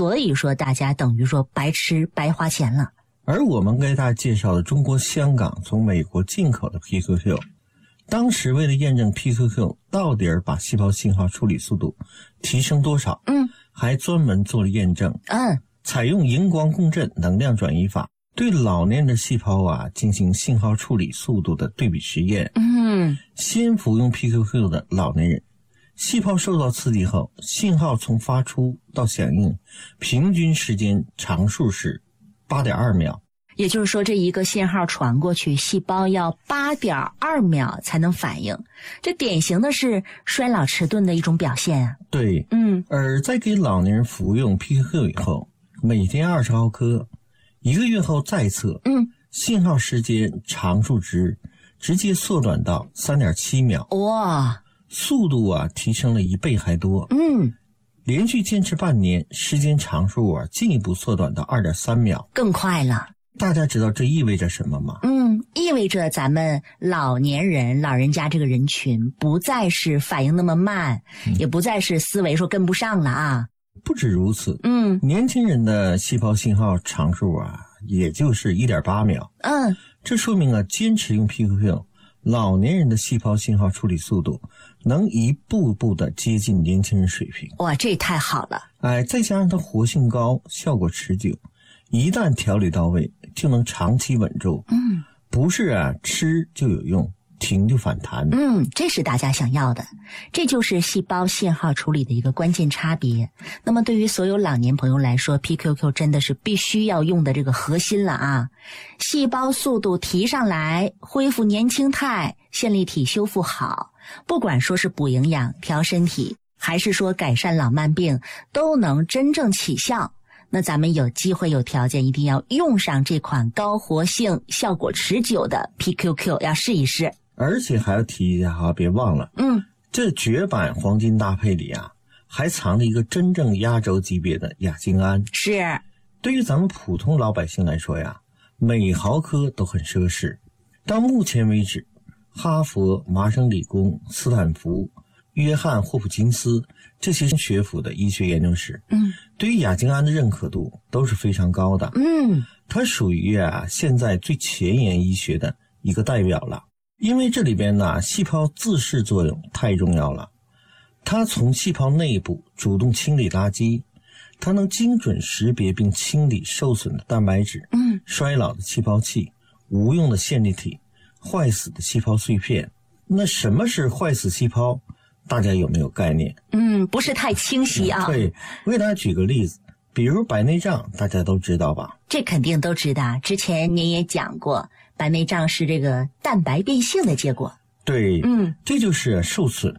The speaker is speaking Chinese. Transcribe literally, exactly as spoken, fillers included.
所以说大家等于说白吃白花钱了。 而我们给大家介绍的中国香港从美国进口的 P Q Q， 当时为了验证 P Q Q 到底把细胞信号处理速度提升多少， 嗯， 还专门做了验证， 嗯， 采用荧光共振能量转移法，对老年人的细胞啊进行信号处理速度的对比实验。 嗯， 先服用 P Q Q 的老年人，细胞受到刺激后，信号从发出到响应，平均时间常数是 八点二秒。 也就是说，这一个信号传过去，细胞要 八点二秒才能反应，这典型的是衰老迟钝的一种表现啊。 对， 嗯， 而在给老年人服用 P Q Q 以后，每天二十毫克，一个月后再测， 嗯， 信号时间常数值直接缩短到 三点七秒， 哇， 速度啊提升了一倍还多。 嗯， 连续坚持半年，时间常数啊进一步缩短到 二点三秒， 更快了。 大家知道这意味着什么吗？ 嗯，意味着咱们老年人、老人家这个人群不再是反应那么慢，嗯、也不再是思维说跟不上了啊。 不止如此， 嗯， 年轻人的细胞信号常数啊，也就是 一点八秒。 嗯， 这说明啊，坚持用 P Q Q， 老年人的细胞信号处理速度能一步步的接近年轻人水平。 哇，这太好了！ 哎，再加上它活性高，效果持久。一旦调理到位，就能长期稳住。 嗯， 不是啊，吃就有用，停就反弹。 嗯，这是大家想要的，这就是细胞信号处理的一个关键差别。那么对于所有老年朋友来说 ，P Q Q 真的是必须要用的这个核心了啊！细胞速度提上来，恢复年轻态，线粒体修复好，不管说是补营养、调身体，还是说改善老慢病，都能真正起效。那咱们有机会有条件一定要用上这款高活性、效果持久的 P Q Q， 要试一试。 而且还要提一下哈，别忘了， 嗯， 这绝版黄金搭配里啊，还藏着一个真正压轴级别的亚精胺。 是， 对于咱们普通老百姓来说呀，每毫克都很奢侈。到目前为止，哈佛、麻省理工、斯坦福、约翰霍普金斯这些学府的医学研究室， 嗯， 对于亚精胺的认可度都是非常高的。 嗯， 它属于啊现在最前沿医学的一个代表了。因为这里边呢，细胞自噬作用太重要了，它从细胞内部主动清理垃圾，它能精准识别并清理受损的蛋白质， 嗯， 衰老的细胞器、无用的线粒体、坏死的细胞碎片。那什么是坏死细胞？大家有没有概念？ 嗯，不是太清晰啊。 对，我给大家举个例子，比如白内障，大家都知道吧？ 这肯定都知道，之前您也讲过，白内障是这个蛋白变性的结果。 对， 嗯， 这就是受损